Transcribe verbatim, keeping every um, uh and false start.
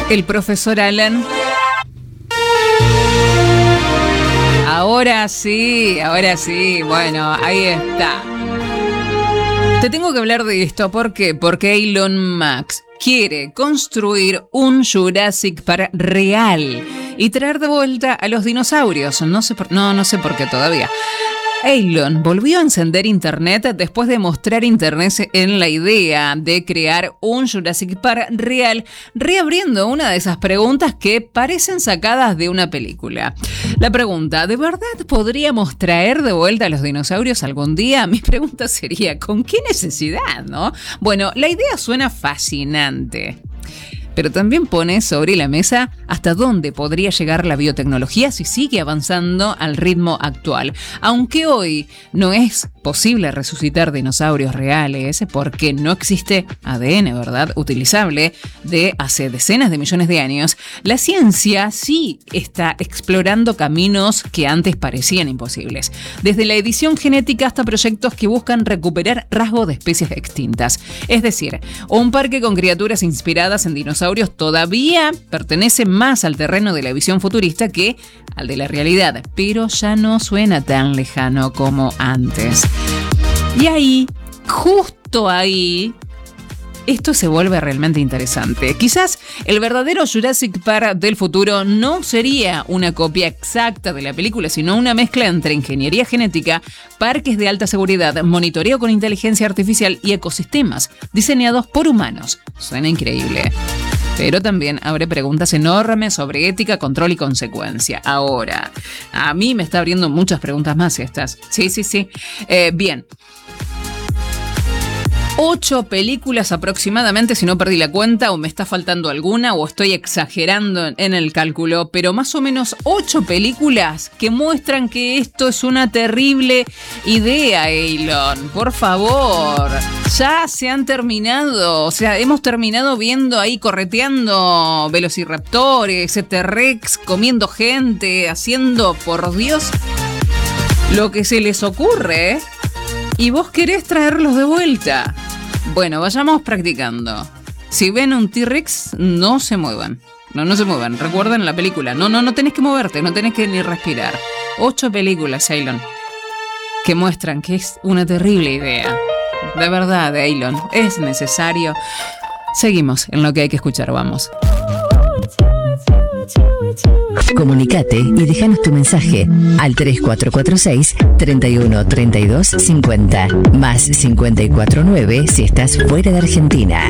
el profesor Alan. Ahora sí, ahora sí. Bueno, ahí está. Te tengo que hablar de esto. ¿Por qué? Porque Elon Musk quiere construir un Jurassic Park real y traer de vuelta a los dinosaurios. No sé por, no, no sé por qué todavía. Elon volvió a encender internet después de mostrar interés en la idea de crear un Jurassic Park real, reabriendo una de esas preguntas que parecen sacadas de una película. La pregunta, ¿de verdad podríamos traer de vuelta a los dinosaurios algún día? Mi pregunta sería, ¿con qué necesidad, no? Bueno, la idea suena fascinante, pero también pone sobre la mesa hasta dónde podría llegar la biotecnología si sigue avanzando al ritmo actual. Aunque hoy no es posible resucitar dinosaurios reales porque no existe A D N, ¿verdad?, utilizable de hace decenas de millones de años, la ciencia sí está explorando caminos que antes parecían imposibles. Desde la edición genética hasta proyectos que buscan recuperar rasgos de especies extintas. Es decir, un parque con criaturas inspiradas en dinosaurios todavía pertenece más al terreno de la visión futurista que al de la realidad, pero ya no suena tan lejano como antes. Y ahí, justo ahí, esto se vuelve realmente interesante. Quizás el verdadero Jurassic Park del futuro no sería una copia exacta de la película, sino una mezcla entre ingeniería genética, parques de alta seguridad, monitoreo con inteligencia artificial y ecosistemas diseñados por humanos. Suena increíble, pero también abre preguntas enormes sobre ética, control y consecuencia. Ahora, a mí me está abriendo muchas preguntas más estas. Sí, sí, sí. Eh, bien. Ocho películas aproximadamente, si no perdí la cuenta, o me está faltando alguna, o estoy exagerando en el cálculo, pero más o menos ocho películas que muestran que esto es una terrible idea, Elon. Por favor, ya se han terminado, o sea, hemos terminado viendo ahí correteando velociraptores, T-Rex, comiendo gente, haciendo, por Dios, lo que se les ocurre, y vos querés traerlos de vuelta. Bueno, vayamos practicando. Si ven un T-Rex, no se muevan. No, no se muevan. Recuerden la película. No, no, no tenés que moverte, no tenés que ni respirar. Ocho películas, Elon, que muestran que es una terrible idea. De verdad, Elon, es necesario. Seguimos en lo que hay que escuchar, vamos. Comunicate y déjanos tu mensaje al tres cuatro cuatro seis, treinta y uno, treinta y dos, cincuenta, más cincuenta y cuatro nueve si estás fuera de Argentina.